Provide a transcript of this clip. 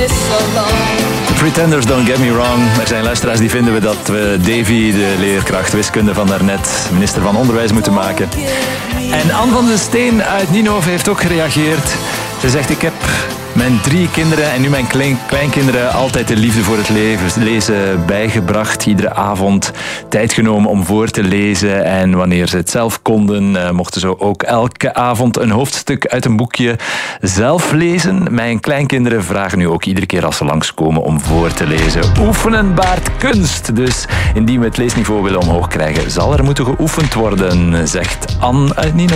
The Pretenders, don't get me wrong. Er zijn luisteraars die vinden dat we Davy, de leerkracht wiskunde van daarnet, minister van Onderwijs moeten maken. En Anne van den Steen uit Ninove heeft ook gereageerd. Ze zegt, ik heb mijn 3 kinderen en nu mijn kleinkinderen altijd de liefde voor het lezen bijgebracht. Iedere avond tijd genomen om voor te lezen. En wanneer ze het zelf konden, mochten ze ook elke avond een hoofdstuk uit een boekje zelf lezen. Mijn kleinkinderen vragen nu ook iedere keer als ze langskomen om voor te lezen. Oefenen baart kunst. Dus indien we het leesniveau willen omhoog krijgen, zal er moeten geoefend worden, zegt Anne uit Nino.